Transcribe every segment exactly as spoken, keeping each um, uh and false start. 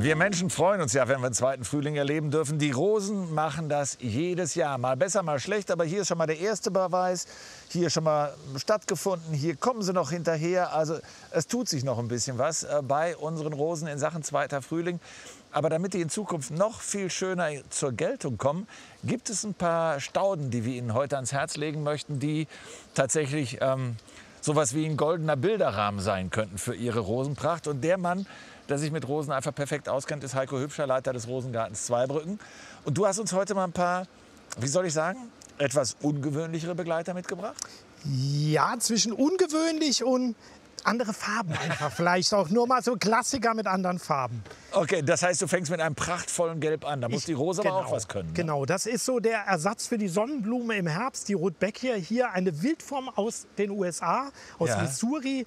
Wir Menschen freuen uns ja, wenn wir einen zweiten Frühling erleben dürfen. Die Rosen machen das jedes Jahr. Mal besser, mal schlecht. Aber hier ist schon mal der erste Beweis. Hier schon mal stattgefunden. Hier kommen sie noch hinterher. Also es tut sich noch ein bisschen was bei unseren Rosen in Sachen zweiter Frühling. Aber damit die in Zukunft noch viel schöner zur Geltung kommen, gibt es ein paar Stauden, die wir Ihnen heute ans Herz legen möchten, die tatsächlich ähm, sowas wie ein goldener Bilderrahmen sein könnten für Ihre Rosenpracht. Und der Mann, der sich mit Rosen einfach perfekt auskennt, ist Heiko Hübscher, Leiter des Rosengartens Zweibrücken. Und du hast uns heute mal ein paar, wie soll ich sagen, etwas ungewöhnlichere Begleiter mitgebracht? Ja, zwischen ungewöhnlich und andere Farben einfach. Vielleicht auch nur mal so Klassiker mit anderen Farben. Okay, das heißt, du fängst mit einem prachtvollen Gelb an. Da muss Ich, die Rose genau, aber auch was können. Ne? Genau, das ist so der Ersatz für die Sonnenblume im Herbst. Die Rudbeckia, hier eine Wildform aus den U S A, aus Ja. Missouri.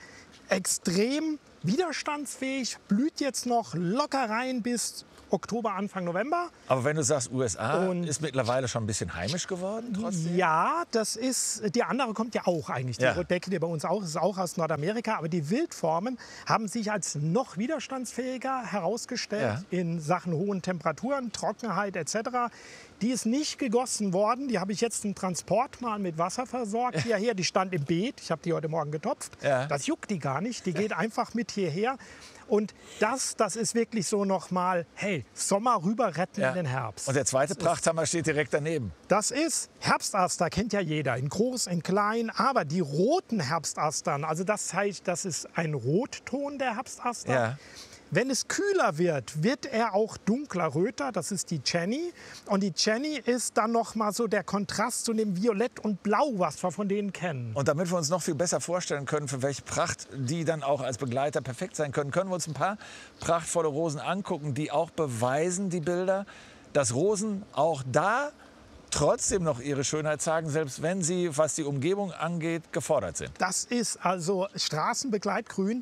Extrem widerstandsfähig, blüht jetzt noch locker rein bis Oktober, Anfang November. Aber wenn du sagst, U S A Und- ist mittlerweile schon ein bisschen heimisch geworden trotzdem? Ja, das ist, die andere kommt ja auch eigentlich. Die Ja. Rudbeckia, die bei uns auch ist, auch aus Nordamerika. Aber die Wildformen haben sich als noch widerstandsfähiger herausgestellt Ja. in Sachen hohen Temperaturen, Trockenheit et cetera. Die ist nicht gegossen worden. Die habe ich jetzt im Transport mal mit Wasser versorgt hierher. Die stand im Beet. Ich habe die heute Morgen getopft. Ja. Das juckt die gar nicht. Die geht einfach mit hierher. Und das, das ist wirklich so nochmal, hey, Sommer rüber retten Ja. in den Herbst. Und der zweite Prachthammer steht direkt daneben. Das ist Herbstaster, kennt ja jeder, in groß, in klein. Aber die roten Herbstastern, also das heißt, das ist ein Rotton der Herbstaster. Ja. Wenn es kühler wird, wird er auch dunkler röter. Das ist die Jenny. Und die Jenny ist dann noch mal so der Kontrast zu dem Violett und Blau, was wir von denen kennen. Und damit wir uns noch viel besser vorstellen können, für welche Pracht die dann auch als Begleiter perfekt sein können, können wir uns ein paar prachtvolle Rosen angucken, die auch beweisen, die Bilder, dass Rosen auch da trotzdem noch ihre Schönheit zeigen, selbst wenn sie, was die Umgebung angeht, gefordert sind. Das ist also Straßenbegleitgrün.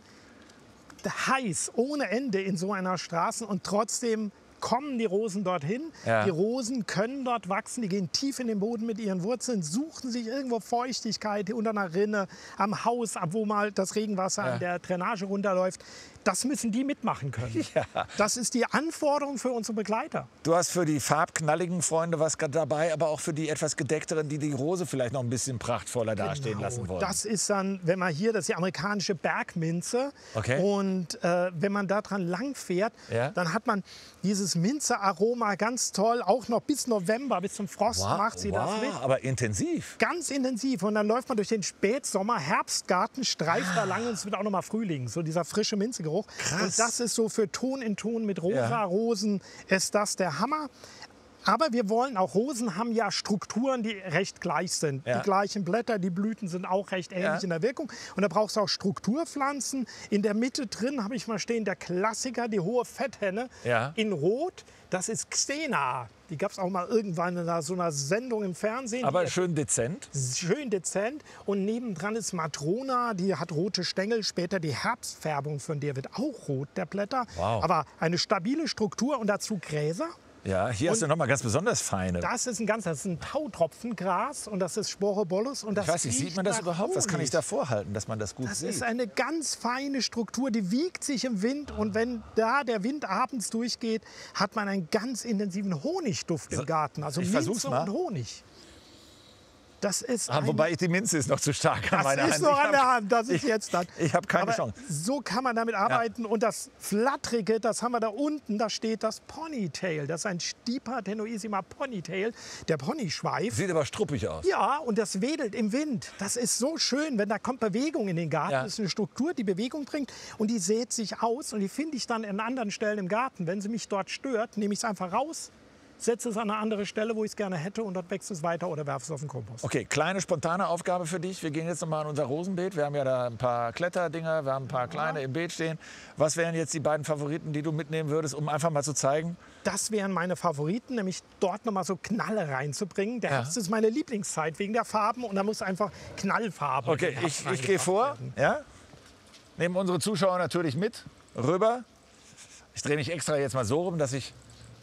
Heiß ohne Ende in so einer Straße und trotzdem kommen die Rosen dorthin. Ja. Die Rosen können dort wachsen, die gehen tief in den Boden mit ihren Wurzeln, suchen sich irgendwo Feuchtigkeit unter einer Rinne, am Haus, ab wo mal das Regenwasser Ja. an der Drainage runterläuft. Das müssen die mitmachen können. Ja. Das ist die Anforderung für unsere Begleiter. Du hast für die farbknalligen Freunde was dabei, aber auch für die etwas gedeckteren, die die Rose vielleicht noch ein bisschen prachtvoller dastehen lassen wollen. Das ist dann, wenn man hier, das ist die amerikanische Bergminze. Okay. Und äh, wenn man da dran lang fährt, Ja. dann hat man dieses Minzearoma ganz toll. Auch noch bis November, bis zum Frost macht sie das mit. aber intensiv. Ganz intensiv. Und dann läuft man durch den Spätsommer, Herbstgarten, streift Ah. da lang und es wird auch noch mal Frühling. So dieser frische Minzegeruch. Krass. Und das ist so für Ton in Ton mit rosa Ja. Rosen, ist das der Hammer. Aber wir wollen auch, Rosen haben ja Strukturen, die recht gleich sind. Ja. Die gleichen Blätter, die Blüten sind auch recht ähnlich Ja. in der Wirkung. Und da brauchst du auch Strukturpflanzen. In der Mitte drin habe ich mal stehen, der Klassiker, die hohe Fetthenne Ja. in Rot. Das ist Xena. Die gab es auch mal irgendwann in so einer Sendung im Fernsehen. Aber Die schön dezent. schön dezent. Und nebendran ist Matrona, die hat rote Stängel. Später die Herbstfärbung von der wird auch rot, der Blätter. Wow. Aber eine stabile Struktur und dazu Gräser. Ja, hier hast du noch mal ganz besonders feine. Das ist ein ganz, das ist ein Tautropfengras und das ist Sporobolus. Und das Ich weiß nicht, sieht riecht man das nach überhaupt? Was kann ich Honig. da vorhalten, dass man das gut Das sieht? ist eine ganz feine Struktur, die wiegt sich im Wind. Und wenn da der Wind abends durchgeht, hat man einen ganz intensiven Honigduft im Garten. Also ich versuch's Minze mal. und Honig. Das ist Ah, eine- wobei ich, die Minze ist noch zu stark an Das meiner ist Hand. noch Ich an hab- der Hand, das ist ich, jetzt dann. Ich habe keine Aber Chance. so kann man damit arbeiten. Und das Flattrige, das haben wir da unten, da steht das Ponytail. Das ist ein Stipa tenuissima Ponytail, der Ponyschweif. Sieht aber struppig aus. Ja, und das wedelt im Wind. Das ist so schön, wenn da kommt Bewegung in den Garten. Ja. Das ist eine Struktur, die Bewegung bringt und die sät sich aus. Und die finde ich dann an anderen Stellen im Garten. Wenn sie mich dort stört, nehme ich es einfach raus, setze es an eine andere Stelle, wo ich es gerne hätte und dort wächst es weiter oder werfe es auf den Kompost. Okay, kleine spontane Aufgabe für dich. Wir gehen jetzt noch mal an unser Rosenbeet. Wir haben ja da ein paar Kletterdinger, wir haben ein paar kleine im Beet stehen. Was wären jetzt die beiden Favoriten, die du mitnehmen würdest, um einfach mal zu zeigen? Das wären meine Favoriten, nämlich dort noch mal so Knalle reinzubringen. Der Ja. Herbst ist meine Lieblingszeit wegen der Farben und da muss einfach Knallfarbe. in Okay, den Herbst ich, ich gehe reingebracht vor. werden. Ja? Nehmen unsere Zuschauer natürlich mit. Rüber. Ich drehe mich extra jetzt mal so rum, dass ich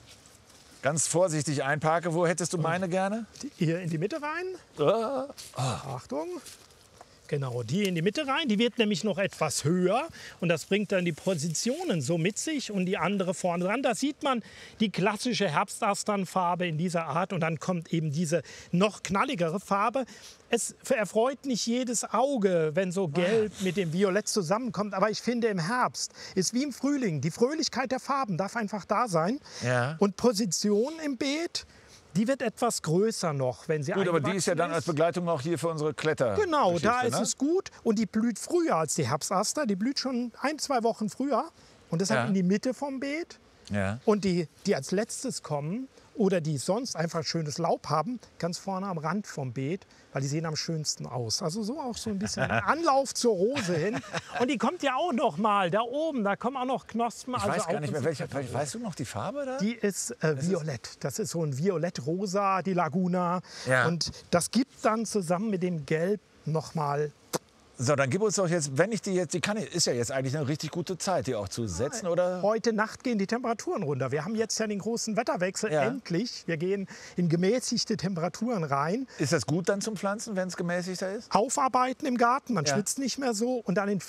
ganz vorsichtig einparke. Wo hättest du meine gerne? Hier in die Mitte rein. Ah. Achtung. Genau, die in die Mitte rein. Die wird nämlich noch etwas höher und das bringt dann die Positionen so mit sich und die andere vorne dran. Da sieht man die klassische Herbstasternfarbe in dieser Art und dann kommt eben diese noch knalligere Farbe. Es erfreut nicht jedes Auge, wenn so Gelb mit dem Violett zusammenkommt, aber ich finde, im Herbst ist wie im Frühling. Die Fröhlichkeit der Farben darf einfach da sein. Ja. Und Position im Beet, die wird etwas größer noch, wenn sie Gut, aber die ist ja dann ist. als Begleitung auch hier für unsere Kletter. Genau, da ist ne? es gut und die blüht früher als die Herbstaster. Die blüht schon ein, zwei Wochen früher und deshalb Ja. in die Mitte vom Beet. Ja. Und die, die als letztes kommen oder die sonst einfach schönes Laub haben, ganz vorne am Rand vom Beet, weil die sehen am schönsten aus. Also so auch so ein bisschen Anlauf zur Rose hin. Und die kommt ja auch noch mal da oben, da kommen auch noch Knospen. Ich also weiß gar auch nicht mehr, unsere welche. Kletterrosen. Weißt du noch die Farbe da? Die ist äh, violett. Das ist so ein violett-rosa, die Laguna. Ja. Und das gibt dann zusammen mit dem Gelb noch mal. So, dann gib uns doch jetzt, wenn ich die jetzt, die kann, ist ja jetzt eigentlich eine richtig gute Zeit, die auch zu setzen, oder? Heute Nacht gehen die Temperaturen runter. Wir haben jetzt ja den großen Wetterwechsel, Ja. endlich. Wir gehen in gemäßigte Temperaturen rein. Ist das gut dann zum Pflanzen, wenn es gemäßigter ist? Aufarbeiten im Garten, man Ja. schwitzt nicht mehr so. Und dann in